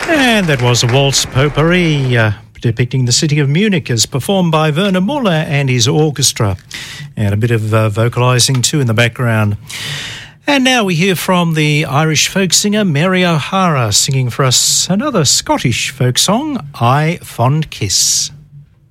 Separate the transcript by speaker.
Speaker 1: And that was a waltz potpourri depicting the city of Munich as performed by Werner Muller and his orchestra. And a bit of vocalising too in the background. And now we hear from the Irish folk singer Mary O'Hara singing for us another Scottish folk song, I Fond Kiss.